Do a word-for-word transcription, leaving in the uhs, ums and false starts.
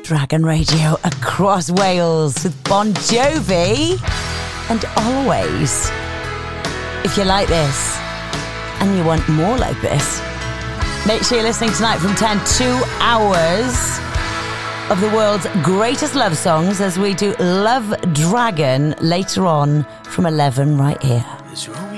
Dragon Radio across Wales with Bon Jovi and Always. If you like this and you want more like this, make sure you're listening tonight from ten, two hours of the world's greatest love songs as we do Love Dragon later on from eleven right here. Is Romeo